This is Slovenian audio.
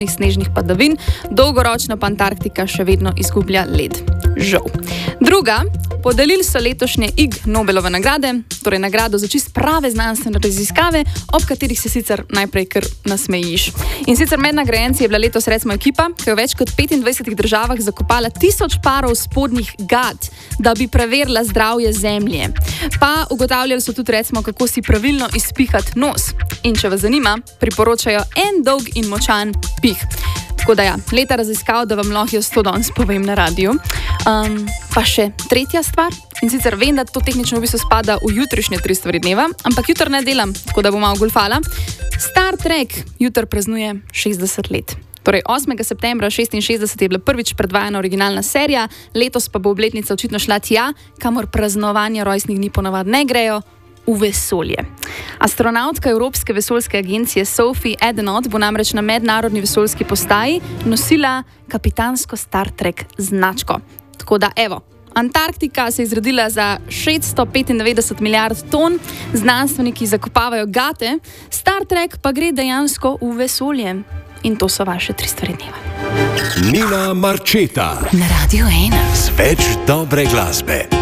snežnih padavin, dolgoročno pa Antarktika še vedno izgublja led. Žal. Druga, podelili so letošnje Ig Nobelove nagrade, torej nagrado za čist prave znanstvene raziskave, ob katerih se sicer najprej kar nasmejiš. In sicer med nagrajenci je bila letos recimo ekipa, ki je v več kot 25 državah zakopala 1000 parov spodnjih gat, da bi preverila zdravje zemlje. Pa ugotavljali so tudi recimo, kako si pravilno izpihati nos. In če vas zanima, priporočajo en dolg in močan pih. Tako da ja, leta raziskav, da vam lahko jaz to danes povem na radiju. Pa še tretja stvar, in sicer vem, da to tehnično v bistvu spada v jutrišnje 3 stvari dneva, ampak jutr ne delam, tako da bom malo golfala. Star Trek jutr praznuje 60 let. Torej 8. septembra 1966 je bila prvič predvajana originalna serija, letos pa bo obletnica očitno šla tja, kamor praznovanja rojstnih dni ponavadi ne grejo, v vesolje. Astronautka Evropske vesoljske agencije Sophie Edenot bo namreč na mednarodni vesoljski postaji nosila kapitansko Star Trek značko. Tako da evo, Antarktika se je izrodila za 695 milijard ton, znanstveniki zakopavajo gate, Star Trek pa gre dejansko v vesolje. In to so vaše 3 stvari dneva. Nina Marčeta na Radio 1 z več dobre glasbe.